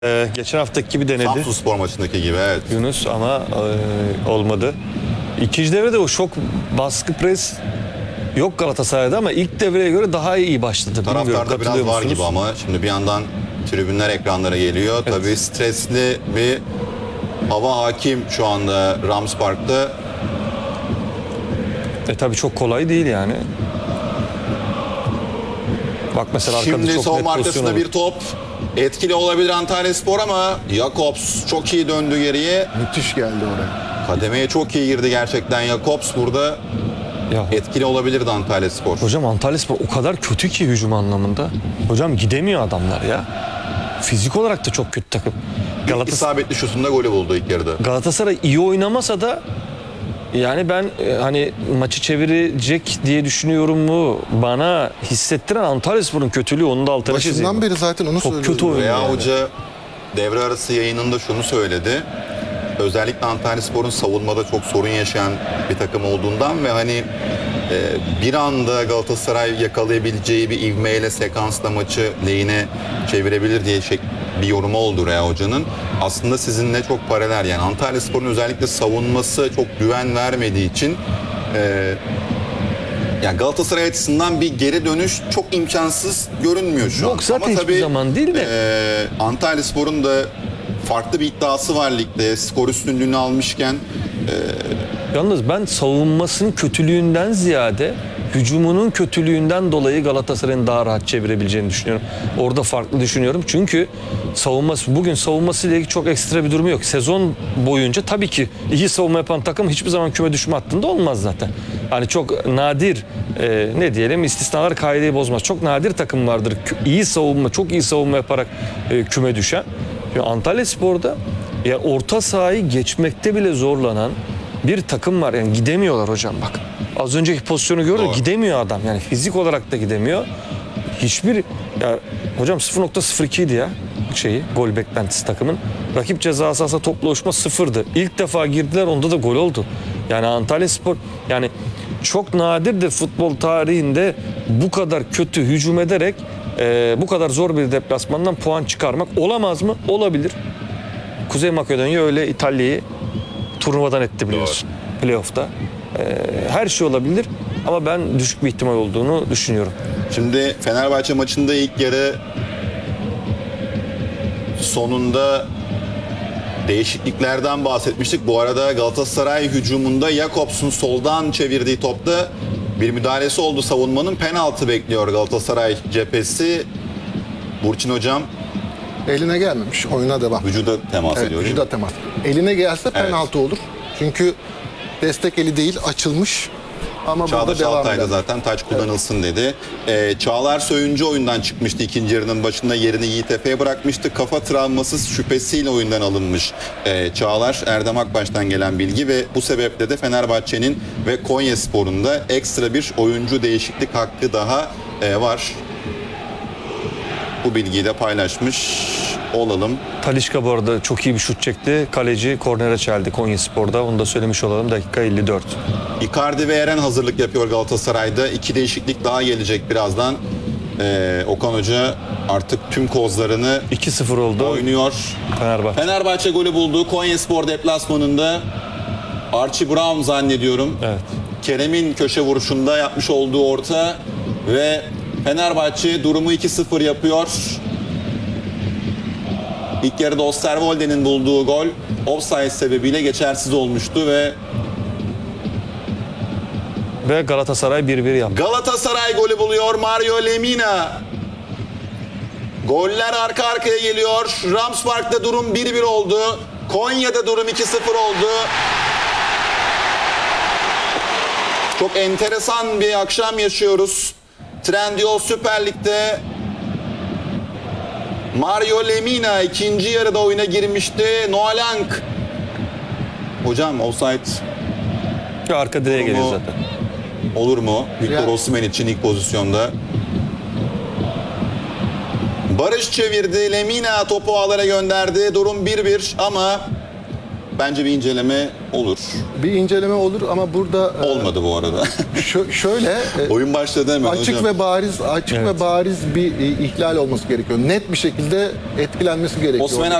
Geçen haftaki gibi denedi Samsunspor maçındaki gibi, evet. Yunus ama olmadı. İkinci devrede o şok baskı pres yok Galatasaray'da ama ilk devreye göre daha iyi başladı. Bilmiyorum, Taraftarda biraz var gibi ama şimdi bir yandan tribünler ekranlara geliyor. Evet. Tabii stresli bir hava hakim şu anda Rams Park'ta. Tabii çok kolay değil yani. Bak mesela arkada şimdi çok savunma arkasında bir top. Etkili olabilir Antalyaspor ama Jakobs çok iyi döndü geriye. Müthiş geldi oraya. Kademeye çok iyi girdi gerçekten Jakobs burada. Ya. Etkili olabilirdi Antalyaspor. Hocam Antalyaspor o kadar kötü ki hücum anlamında. Hocam gidemiyor adamlar ya. Fizik olarak da çok kötü takım. İsabetli şutunda golü buldu ilk yarıda. Galatasaray iyi oynamasa da yani ben hani maçı çevirecek diye düşünüyorum mu? Bana hissettiren Antalyaspor'un kötülüğü, onun da altına çizeyim. Başından beri zaten onu söylüyorum. Çok kötü oyun Veya yani. hoca devre arası yayınında şunu söyledi. Özellikle Antalyaspor'un savunmada çok sorun yaşayan bir takım olduğundan ve hani bir anda Galatasaray yakalayabileceği bir ivmeyle sekansla maçı lehine çevirebilir diye bir yorumu oldu Rea Hoca'nın. Aslında sizinle çok paralel, yani Antalyaspor'un özellikle savunması çok güven vermediği için yani Galatasaray açısından bir geri dönüş çok imkansız görünmüyor şu an. Yok zaten ama hiçbir tabii, zaman değil de. Antalyaspor'un da farklı bir iddiası var ligde. Skor üstünlüğünü almışken. Yalnız ben savunmasının kötülüğünden ziyade hücumunun kötülüğünden dolayı Galatasaray'ın daha rahat çevirebileceğini düşünüyorum. Orada farklı düşünüyorum. Çünkü bugün savunmasıyla ilgili çok ekstra bir durumu yok. Sezon boyunca tabii ki iyi savunma yapan takım hiçbir zaman küme düşme hattında olmaz zaten. Hani çok nadir ne diyelim, istisnalar kaideyi bozmaz. Çok nadir takım vardır çok iyi savunma yaparak küme düşen. Antalyaspor'da ya orta sahayı geçmekte bile zorlanan bir takım var. Yani gidemiyorlar hocam bak. Az önceki pozisyonu gördük, gidemiyor adam. Yani fizik olarak da gidemiyor. Hiçbir ya hocam 0.02 idi ya gol beklentisi takımın. Rakip ceza sahasına topla ulaşma 0'dı. İlk defa girdiler, onda da gol oldu. Yani Antalyaspor yani çok nadirdir futbol tarihinde bu kadar kötü hücum ederek bu kadar zor bir deplasmandan puan çıkarmak. Olamaz mı? Olabilir. Kuzey Makedonya öyle İtalya'yı turnuvadan etti biliyorsun. Playoff'ta. Her şey olabilir ama ben düşük bir ihtimal olduğunu düşünüyorum. Şimdi Fenerbahçe maçında ilk yarı sonunda değişikliklerden bahsetmiştik. Bu arada Galatasaray hücumunda Jakobs'un soldan çevirdiği topta bir müdahalesi oldu savunmanın. Penaltı bekliyor Galatasaray cephesi. Burçin hocam. Eline gelmemiş. Oyuna devam. Vücuda temas ediyor. Vücuda temas. Eline gelse penaltı olur. Çünkü destek eli değil, açılmış. Ama Çağdaş burada devam Altay da eder. zaten taç kullanılsın dedi. Çağlar Söyüncü oyundan çıkmıştı ikinci yarının başında, yerini Yiğit Efe'ye bırakmıştı. Kafa travması şüphesiyle oyundan alınmış Çağlar. Erdem Akbaş'tan gelen bilgi ve bu sebeple de Fenerbahçe'nin ve Konyaspor'un da ekstra bir oyuncu değişiklik hakkı daha var. Bu bilgiyi de paylaşmış olalım. Talisca bu arada çok iyi bir şut çekti. Kaleci kornere çeldi Konyaspor'da. Onu da söylemiş olalım. Dakika 54. Icardi ve Eren hazırlık yapıyor Galatasaray'da. 2 değişiklik daha gelecek birazdan. Okan Hoca artık tüm kozlarını 2-0 oldu. Oynuyor. Fenerbahçe golü buldu. Konyaspor deplasmanında. Archie Brown zannediyorum. Evet. Kerem'in köşe vuruşunda yapmış olduğu orta ve Fenerbahçe durumu 2-0 yapıyor. İlk yarıda Osterwolde'nin bulduğu gol offside sebebiyle geçersiz olmuştu ve Galatasaray 1-1 yaptı. Galatasaray golü buluyor Mario Lemina. Goller arka arkaya geliyor. Rams Park'ta durum 1-1 oldu. Konya'da durum 2-0 oldu. Çok enteresan bir akşam yaşıyoruz. Trendyol Süper Lig'de Mario Lemina ikinci yarıda oyuna girmişti. Noalang. Hocam offside. Arka direğe geliyor zaten. Olur mu? Victor Osimhen için ilk pozisyonda. Barış çevirdi. Lemina topu ağlara gönderdi. Durum 1-1 ama Bence bir inceleme olur. Bir inceleme olur ama burada Olmadı bu arada. şöyle Oyun başladı hemen açık hocam. ve bariz bir ihlal olması gerekiyor. Net bir şekilde etkilenmesi gerekiyor. Osimhen